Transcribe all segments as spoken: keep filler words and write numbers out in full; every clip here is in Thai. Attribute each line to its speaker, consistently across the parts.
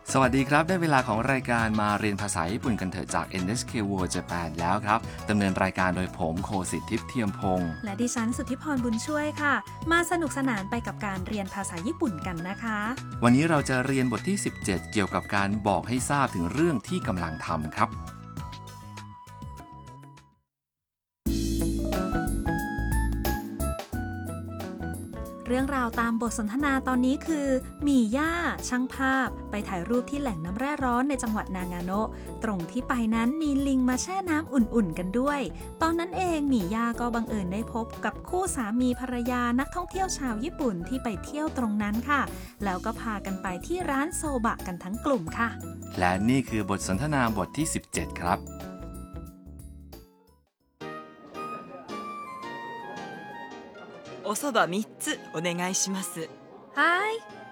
Speaker 1: สวัสดีครับได้เวลาของรายการมาเรียนภาษาญี่ปุ่นกันเถอะจาก เอ็น เอช เค World Japan แล้วครับดำเนินรายการโดยผมโคสิทธิ์ทิพย์เทียมพงษ์
Speaker 2: และดิฉันสุทธิพรบุญช่วยค่ะมาสนุกสนานไปกับการเรียนภาษาญี่ปุ่นกันนะคะ
Speaker 1: วันนี้เราจะเรียนบทที่สิบเจ็ดเกี่ยวกับการบอกให้ทราบถึงเรื่องที่กำลังทำครับ
Speaker 2: เรื่องราวตามบทสนทนาตอนนี้คือหมี่ย่าช่างภาพไปถ่ายรูปที่แหล่งน้ำแร่ร้อนในจังหวัดนางาโนะตรงที่ไปนั้นมีลิงมาแช่น้ำอุ่นๆกันด้วยตอนนั้นเองหมี่ย่าก็บังเอิญได้พบกับคู่สามีภรรยานักท่องเที่ยวชาวญี่ปุ่นที่ไปเที่ยวตรงนั้นค่ะแล้วก็พากันไปที่ร้านโซบะกันทั้งกลุ่มค่ะ
Speaker 1: และนี่คือบทสนทนาบทที่สิบเจ็ดครับ
Speaker 3: おそばみっつお願いします。
Speaker 4: はい。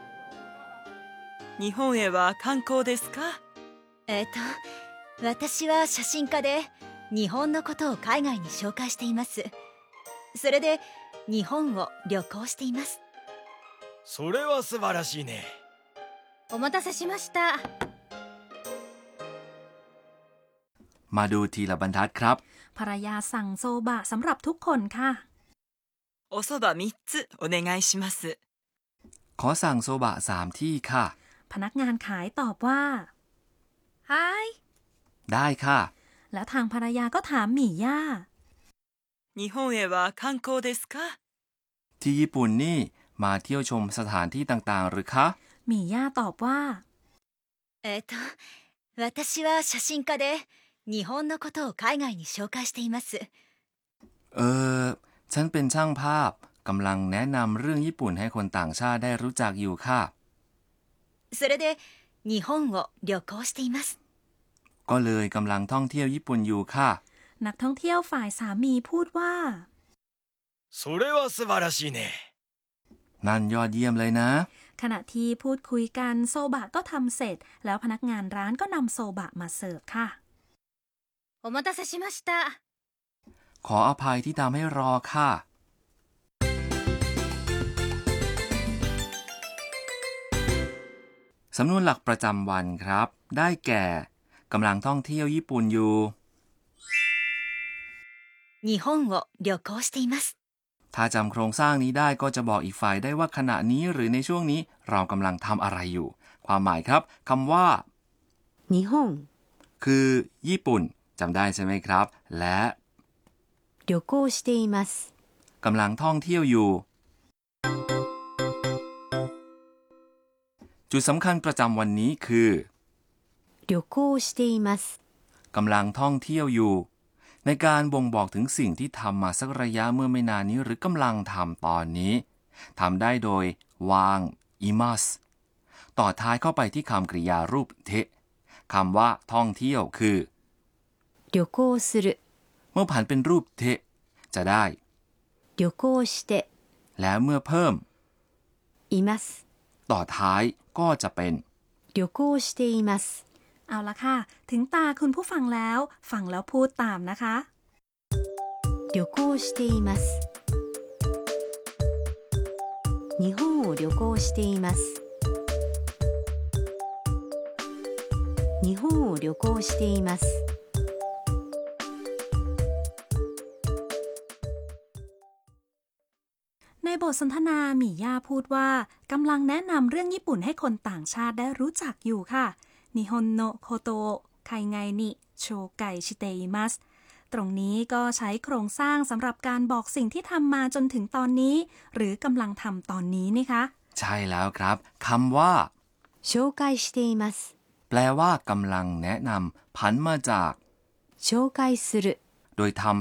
Speaker 3: 日本へは観光ですか？
Speaker 4: えっと、私は写真家で日本のことを海外に紹介しています。それで日本を旅行しています。
Speaker 5: それは素晴らしいね。
Speaker 4: お待たせしました。
Speaker 1: มาดูทีละบรรทัดครับ
Speaker 2: ภรรยาสั่งโซบะสำหรับทุกคนค่ะ
Speaker 3: おそばみっつお願いします。
Speaker 1: ขอสั่งโซบะสามที่ค่ะ
Speaker 2: พนักงานขายตอบว่า
Speaker 4: はい
Speaker 1: ได้ค่ะ
Speaker 2: แล้วทางภรรยาก็ถามหมี่ย่า
Speaker 3: 日本へは観光ですか？
Speaker 1: ที่ญี่ปุ่นนี่มาเที่ยวชมสถานที่ต่างๆหรือคะ
Speaker 2: หมี่ย่าตอบว่า
Speaker 4: えっと、私は写真家で日本のことを海外に紹介しています。
Speaker 1: เออฉันเป็นช่างภาพกำลังแนะนำเรื่องญี่ปุ่นให้คนต่างชาติได้รู้จักอยู่ค่ะ
Speaker 4: それで日本を旅行しています。
Speaker 1: ก็เลยกำลังท่องเที่ยวญี่ปุ่นอยู่ค่ะ
Speaker 2: นักท่องเที่ยวฝ่ายสามีพูดว่า
Speaker 5: それは素晴らしいね。
Speaker 1: นั่นยอดเยี่ยมเลยนะ
Speaker 2: ขณะที่พูดคุยกันโซบะก็ทำเสร็จแล้วพนักงานร้านก็นำโซบะมาเสิร์ฟค่ะ
Speaker 4: お待たせしました。
Speaker 1: ขออภัยที่ทำให้รอค่ะสำนวนหลักประจำวันครับได้แก่กำลังท่องเที่ยวญี่ปุ่นอยู่
Speaker 4: 日本を旅行しています。
Speaker 1: ถ้าจำโครงสร้างนี้ได้ก็จะบอกอีกฝ่ายได้ว่าขณะนี้หรือในช่วงนี้เรากำลังทำอะไรอยู่ความหมายครับคำว่า
Speaker 4: 日本
Speaker 1: คือญี่ปุ่นจำได้ใช่ไหมครับและ
Speaker 4: 旅行しています
Speaker 1: กำลังท่องเที่ยวอยู่จุดสำคัญประจำวันนี้คือ
Speaker 4: 旅行しています
Speaker 1: กำลังท่องเที่ยวอยู่ในการบ่งบอกถึงสิ่งที่ทำมาสักระยะเมื่อไม่นานนี้หรือกำลังทำตอนนี้ทำได้โดยวางอิมัสต่อท้ายเข้าไปที่คำกริยารูปเทะคำว่าท่องเที่ยวคือ
Speaker 4: 旅行する
Speaker 1: เมื่อผันเป็นรูปเทะจะได้
Speaker 4: 旅行して
Speaker 1: และเมื่อเพิ่ม
Speaker 4: います
Speaker 1: ต่อท้ายก็จะเป็น
Speaker 4: 旅行しています
Speaker 2: เอาละค่ะถึงตาคุณผู้ฟังแล้วฟังแล้วพูดตามนะคะ
Speaker 4: 旅行しています日本を旅行しています日本を旅行しています
Speaker 2: ในบทสนทนาหมี่ย่าพูดว่ากำลังแนะนำเรื่องญี่ปุ่นให้คนต่างชาติได้รู้จักอยู่ค่ะนิฮอนโนโคโตะไคไงนิโชไกชิเตอิมัสตรงนี้ก็ใช้โครงสร้างสำหรับการบอกสิ่งที่ทำมาจนถึงตอนนี้หรือกำลังทำตอนนี้นะคะ
Speaker 1: ใช่แล้วครับคำว่า
Speaker 4: 紹介しています
Speaker 1: แปลว่ากำลังแนะนำผันมาจาก
Speaker 4: 紹介する
Speaker 1: โดยทำ